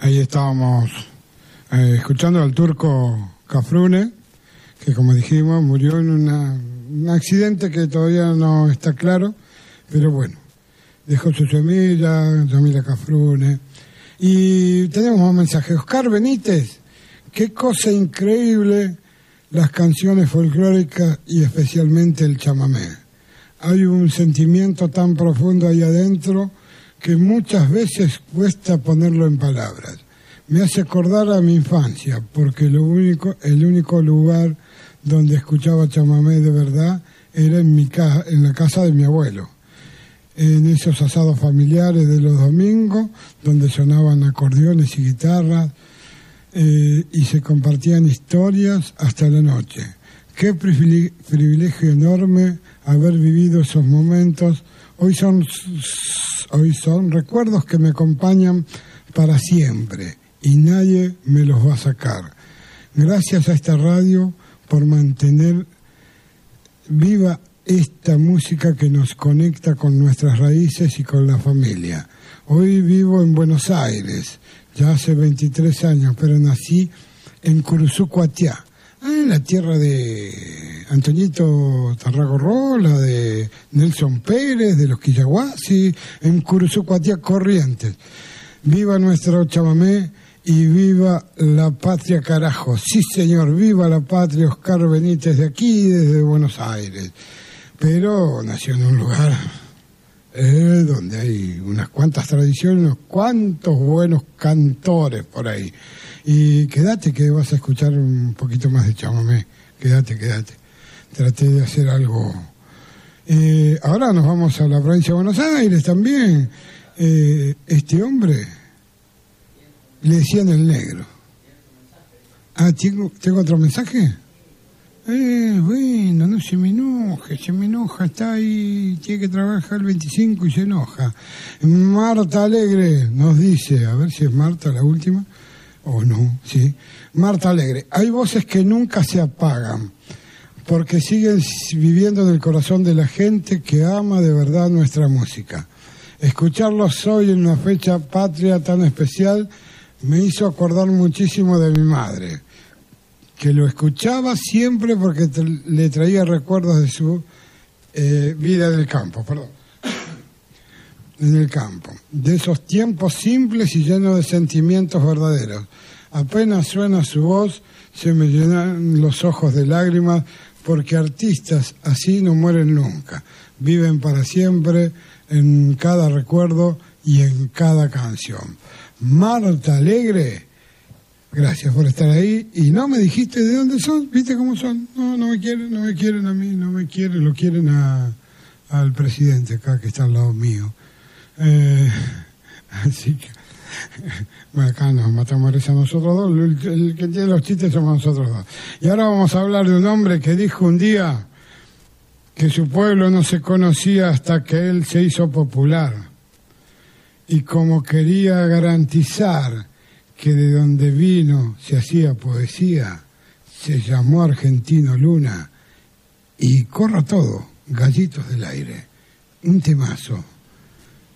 Ahí estábamos escuchando al turco Cafrune, que como dijimos murió en un accidente que todavía no está claro, pero bueno, dejó su semilla, Yamila Cafrune. Y tenemos un mensaje. Oscar Benítez, qué cosa increíble las canciones folclóricas y especialmente el chamamé. Hay un sentimiento tan profundo ahí adentro que muchas veces cuesta ponerlo en palabras. Me hace acordar a mi infancia, porque el único lugar donde escuchaba chamamé de verdad era en la casa de mi abuelo. En esos asados familiares de los domingos, donde sonaban acordeones y guitarras, y se compartían historias hasta la noche. Qué privilegio enorme haber vivido esos momentos. Hoy son recuerdos que me acompañan para siempre y nadie me los va a sacar. Gracias a esta radio por mantener viva esta música que nos conecta con nuestras raíces y con la familia. Hoy vivo en Buenos Aires, ya hace 23 años, pero nací en Curuzú, Cuatiá, en la tierra de Antoñito Tarragorrola, de Nelson Pérez, de los Quillahuasi, en Curuzú, Cuatiá, Corrientes. Viva nuestro chamamé y viva la patria, carajo. Sí, señor, viva la patria. Oscar Benítez, de aquí, desde Buenos Aires. Pero nació en un lugar donde hay unas cuantas tradiciones, unos cuantos buenos cantores por ahí. Y quédate que vas a escuchar un poquito más de chamamé. Quédate. Traté de hacer algo. Ahora nos vamos a la provincia de Buenos Aires también. Este hombre le decían el negro. Ah, ¿tengo otro mensaje? Bueno, no se me enoja, está ahí, tiene que trabajar el 25 y se enoja. Marta Alegre nos dice, a ver si es Marta la última, o no, sí. Marta Alegre, hay voces que nunca se apagan, porque siguen viviendo en el corazón de la gente que ama de verdad nuestra música. Escucharlos hoy en una fecha patria tan especial me hizo acordar muchísimo de mi madre, que lo escuchaba siempre porque le traía recuerdos de su vida en el campo, en el campo, de esos tiempos simples y llenos de sentimientos verdaderos. Apenas suena su voz, se me llenan los ojos de lágrimas, porque artistas así no mueren nunca, viven para siempre en cada recuerdo y en cada canción. Marta Alegre, gracias por estar ahí. Y no me dijiste de dónde son, ¿viste cómo son? No me quieren a mí, lo quieren al presidente acá que está al lado mío. Así que, bueno, acá nos matamos a nosotros dos, el que tiene los chistes somos nosotros dos. Y ahora vamos a hablar de un hombre que dijo un día que su pueblo no se conocía hasta que él se hizo popular. Y como quería garantizar que de donde vino se hacía poesía, se llamó Argentino Luna y corra todo, gallitos del aire, un temazo.